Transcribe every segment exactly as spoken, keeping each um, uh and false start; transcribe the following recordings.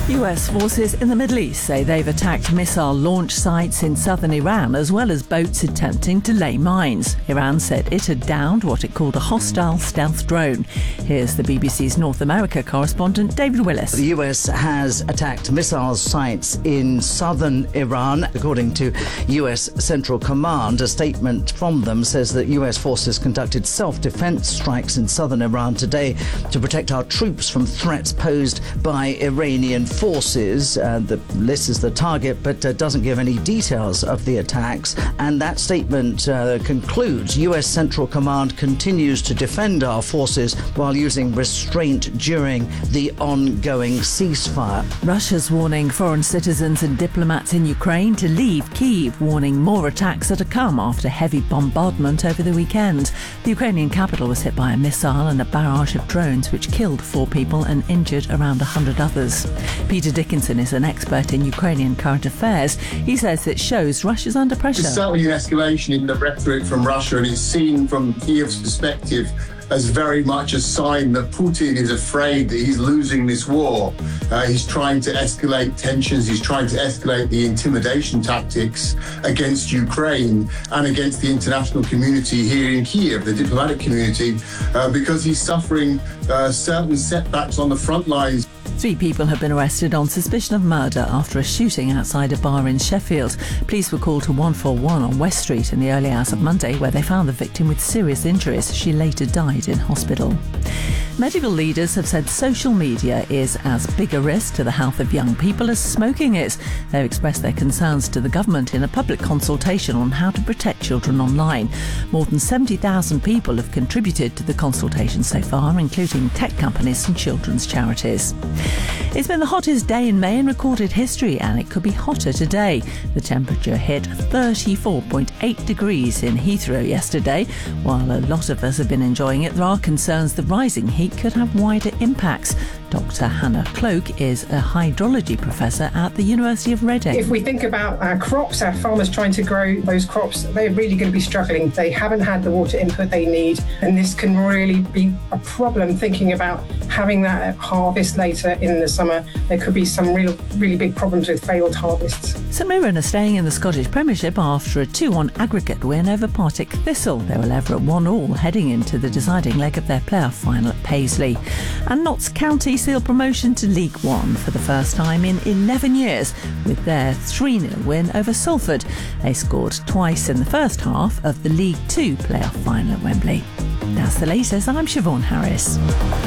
U S forces in the Middle East say they've attacked missile launch sites in southern Iran as well as boats attempting to lay mines. Iran said it had downed what it called a hostile stealth drone. Here's the B B C's North America correspondent David Willis. The U S has attacked missile sites in southern Iran. According to U S Central Command, a statement from them says that U S forces conducted self-defense strikes in southern Iran today to protect our troops from threats posed by Iranian forces. Uh, the list is the target, but uh, doesn't give any details of the attacks. And that statement uh, concludes U S Central Command continues to defend our forces while using restraint during the ongoing ceasefire. Russia's warning foreign citizens and diplomats in Ukraine to leave Kyiv, warning more attacks are to come after heavy bombardment over the weekend. The Ukrainian capital was hit by a missile and a barrage of drones which killed four people and injured around one hundred others. Peter Dickinson is an expert in Ukrainian current affairs. He says it shows Russia's under pressure. There's certainly an escalation in the rhetoric from Russia, and it's seen from Kyiv's perspective as very much a sign that Putin is afraid that he's losing this war. Uh, he's trying to escalate tensions, he's trying to escalate the intimidation tactics against Ukraine and against the international community here in Kyiv, the diplomatic community, uh, because he's suffering uh, certain setbacks on the front lines. Three people have been arrested on suspicion of murder after a shooting outside a bar in Sheffield. Police were called to one four one on West Street in the early hours of Monday, where they found the victim with serious injuries. She later died in hospital. Medical leaders have said social media is as big a risk to the health of young people as smoking is. They've expressed their concerns to the government in a public consultation on how to protect children online. More than seventy thousand people have contributed to the consultation so far, including tech companies and children's charities. It's been the hottest day in May in recorded history, and it could be hotter today. The temperature hit thirty-four point eight degrees in Heathrow yesterday. While a lot of us have been enjoying it, there are concerns the rising heat could have wider impacts. Doctor Hannah Cloak is a hydrology professor at the University of Reading. If we think about our crops, our farmers trying to grow those crops, they're really going to be struggling. They haven't had the water input they need, and this can really be a problem thinking about having that harvest later in the summer. There could be some real, really big problems with failed harvests. St Mirren are staying in the Scottish Premiership after a two one aggregate win over Partick Thistle. They were level at one all heading into the deciding leg of their playoff final at Paisley. And Notts County seal promotion to League One for the first time in eleven years with their three nil win over Salford. They scored twice in the first half of the League Two playoff final at Wembley. That's the latest. I'm Siobhan Harris.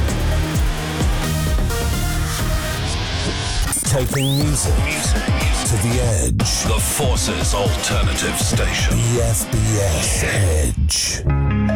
Taking music, music to the edge. The Forces Alternative Station. B F B S Edge.